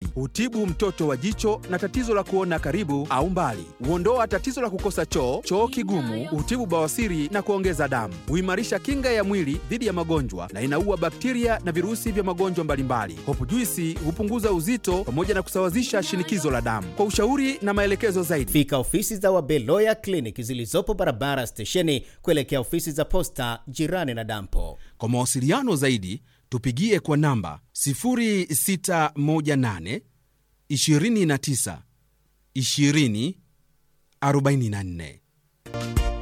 Hutibu mtoto wa jicho na tatizo la kuona karibu au mbali. Huondoa tatizo la kukosa choo kigumu. Hutibu bawasiri na kuongeza damu. Huimarisha kinga ya mwili dhidi ya magonjwa na inaua bakteria na virusi vya magonjwa mbalimbali. Hope Juice hupunguza uzito pamoja na kusawazisha shinikizo la damu. Kwa ushauri na maelekezo zaidi, fika ofisi za Wabeloya Clinic zilizopo barabara stesheni kuelekea ofisi za posta jirani na dampo. Kwa mawasiliano zaidi tupigie kwa namba 0618 29 20 44.